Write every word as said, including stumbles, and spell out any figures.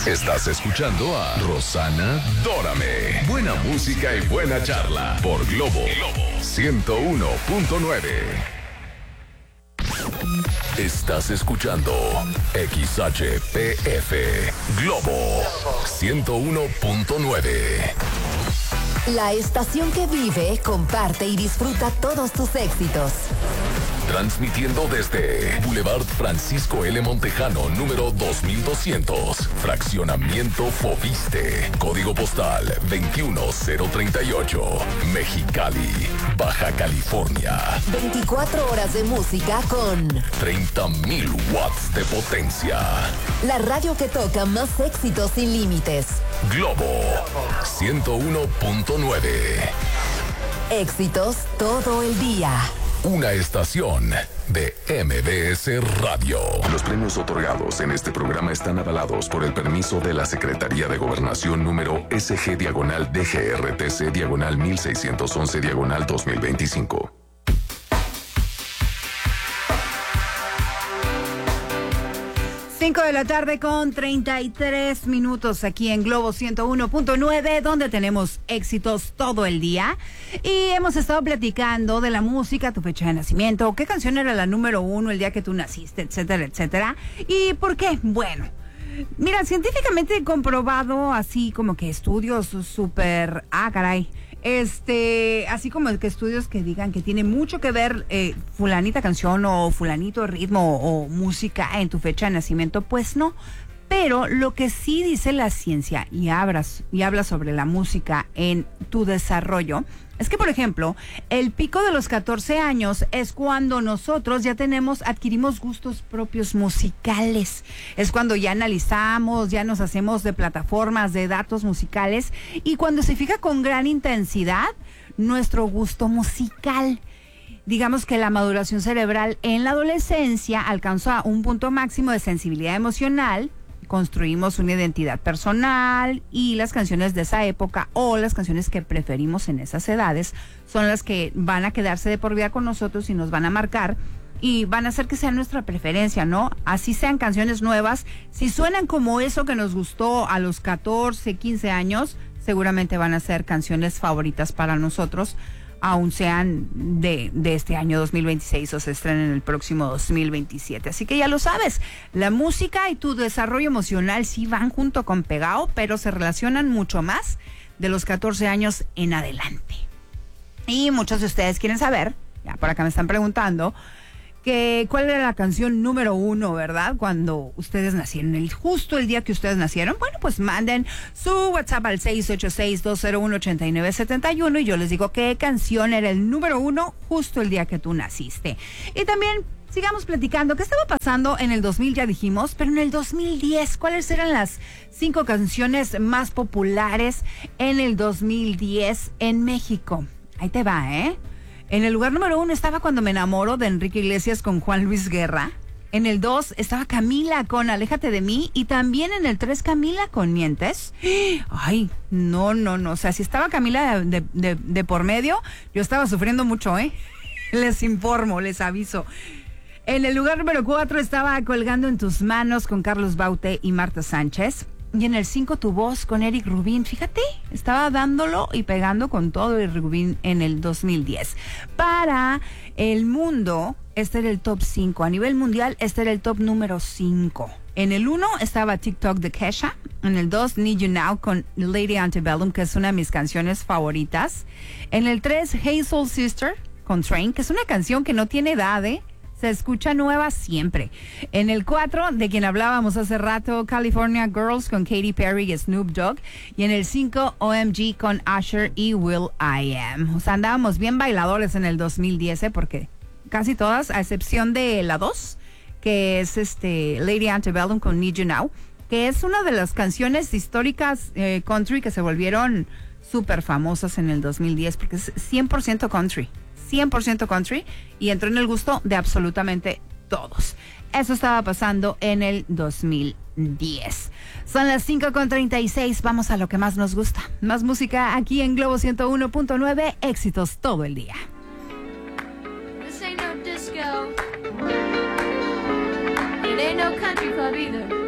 Estás escuchando a Rosana Dórame. Buena música y buena charla por Globo ciento uno punto nueve. Estás escuchando X H P F Globo ciento uno punto nueve. La estación que vive, comparte y disfruta todos tus éxitos. Transmitiendo desde Boulevard Francisco L. Montejano, número dos mil doscientos, Fraccionamiento Fobiste, Código Postal veintiuno cero treinta y ocho, Mexicali, Baja California. veinticuatro horas de música con treinta mil watts de potencia. La radio que toca más éxitos sin límites. Globo ciento uno punto nueve. Éxitos todo el día. Una estación de M B S Radio. Los premios otorgados en este programa están avalados por el permiso de la Secretaría de Gobernación número S G diagonal D G R T C diagonal mil seiscientos once diagonal dos mil veinticinco. cinco de la tarde con treinta y tres minutos aquí en Globo ciento uno punto nueve, donde tenemos éxitos todo el día. Y hemos estado platicando de la música, tu fecha de nacimiento, qué canción era la número uno el día que tú naciste, etcétera, etcétera. ¿Y por qué? Bueno, mira, científicamente comprobado, así como que estudios súper... Ah, caray. Este, así como que estudios que digan que tiene mucho que ver eh, fulanita canción o fulanito ritmo o, o música en tu fecha de nacimiento, pues no. Pero lo que sí dice la ciencia y hablas, y habla sobre la música en tu desarrollo es que, por ejemplo, el pico de los catorce años es cuando nosotros ya tenemos, adquirimos gustos propios musicales. Es cuando ya analizamos, ya nos hacemos de plataformas de datos musicales y cuando se fija con gran intensidad nuestro gusto musical. Digamos que la maduración cerebral en la adolescencia alcanza un punto máximo de sensibilidad emocional. Construimos una identidad personal y las canciones de esa época o las canciones que preferimos en esas edades son las que van a quedarse de por vida con nosotros y nos van a marcar y van a hacer que sea nuestra preferencia, ¿no? Así sean canciones nuevas, si suenan como eso que nos gustó a los catorce, quince años, seguramente van a ser canciones favoritas para nosotros, aún sean de, de este año dos mil veintiséis o se estrenen el próximo dos mil veintisiete. Así que ya lo sabes, la música y tu desarrollo emocional sí van junto con pegado, pero se relacionan mucho más de los catorce años en adelante. Y muchos de ustedes quieren saber, ya por acá me están preguntando, que cuál era la canción número uno, ¿verdad? Cuando ustedes nacieron, el, justo el día que ustedes nacieron. Bueno, pues manden su WhatsApp al seis ocho seis, dos cero uno, ocho nueve siete uno y yo les digo qué canción era el número uno justo el día que tú naciste. Y también sigamos platicando qué estaba pasando en el dos mil, ya dijimos, pero en el dos mil diez, ¿cuáles eran las cinco canciones más populares en el dos mil diez en México? Ahí te va, ¿eh? En el lugar número uno estaba Cuando me enamoro de Enrique Iglesias con Juan Luis Guerra. En el dos estaba Camila con Aléjate de mí. Y también en el tres Camila con Mientes. Ay, no, no, no. O sea, si estaba Camila de, de, de, de por medio, yo estaba sufriendo mucho, ¿eh? Les informo, les aviso. En el lugar número cuatro estaba Colgando en tus manos con Carlos Baute y Marta Sánchez. Y en el cinco Tu voz con Eric Rubín. Fíjate, estaba dándolo y pegando con todo Eric Rubín en el dos mil diez. Para el mundo, este era el top cinco. A nivel mundial, este era el top número cinco. En el uno estaba TikTok de Kesha. En el dos, Need You Now con Lady Antebellum, que es una de mis canciones favoritas. En el tres, Hey Soul Sister con Train, que es una canción que no tiene edad, ¿eh? Se escucha nueva siempre. En el cuatro, de quien hablábamos hace rato, California Girls con Katy Perry y Snoop Dogg. Y en el cinco, O M G con Usher y Will I Am. O sea, andábamos bien bailadores en el dos mil diez, ¿eh? Porque casi todas, a excepción de la dos, que es este Lady Antebellum con Need You Now, que es una de las canciones históricas eh, country que se volvieron súper famosas en el dos mil diez, porque es cien por ciento country. cien por ciento country y entró en el gusto de absolutamente todos. Eso estaba pasando en el dos mil diez. Son las cinco con treinta y seis. Vamos a lo que más nos gusta. Más música aquí en Globo ciento uno punto nueve. Éxitos todo el día. This ain't no disco. It ain't no country club either.